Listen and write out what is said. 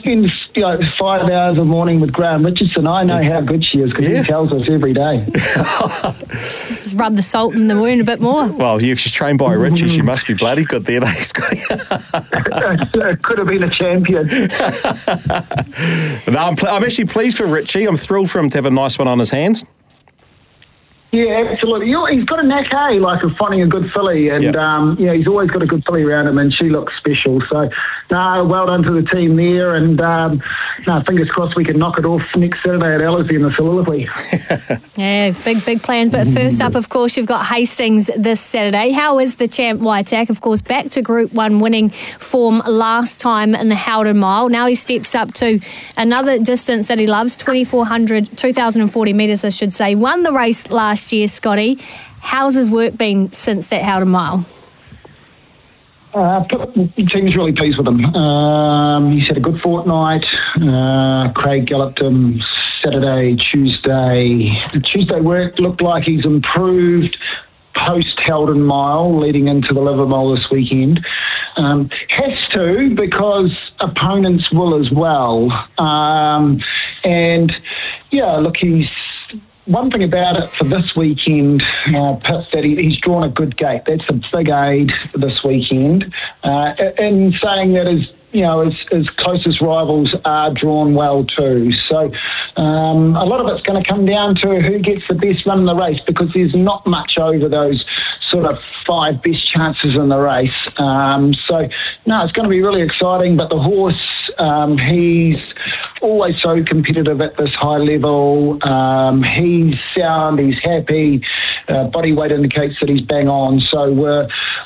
spends 5 hours a morning with Graham Richardson. I know how good she is because he tells us every day. Just rub the salt in the wound a bit more. Well, if she's trained by Richie, she must be bloody good then, Scotty? Could have been a champion. No, I'm actually pleased for Richie. I'm thrilled for him to have a nice one on his hands. Yeah, absolutely. He's got a knack, like of finding a good filly, and he's always got a good filly around him, and she looks special. So, well done to the team there, and fingers crossed we can knock it off next Saturday at Ellerslie in the Soliloquy. Yeah, big plans. But first up, of course, you've got Hastings this Saturday. How is the champ Waitak? Of course, back to Group 1 winning form last time in the Howden Mile. Now he steps up to another distance that he loves, 2,040 metres, I should say. Won the race last year, Scotty. How's his work been since that Howden Mile? The team's really pleased with him. He's had a good fortnight. Craig galloped him Saturday, Tuesday. The Tuesday work looked like he's improved post Howden Mile leading into the Livermore this weekend. Has to, because opponents will as well. He's... One thing about it for this weekend, Pip, that he's drawn a good gate. That's a big aid this weekend. In saying that his closest rivals are drawn well too. So a lot of it's going to come down to who gets the best run in the race, because there's not much over those sort of 5 best chances in the race. It's going to be really exciting. But the horse, he's always so competitive at this high level. He's sound, he's happy. Body weight indicates that he's bang on. So